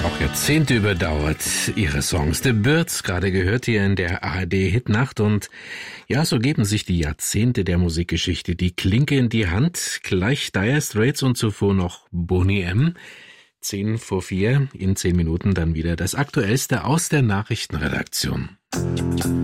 Auch Jahrzehnte überdauert ihre Songs. The Byrds, gerade gehört hier in der ARD-Hitnacht. Und ja, so geben sich die Jahrzehnte der Musikgeschichte die Klinke in die Hand. Gleich Dire Straits und zuvor noch Boney M. 3:50, in 10 Minuten dann wieder das Aktuellste aus der Nachrichtenredaktion.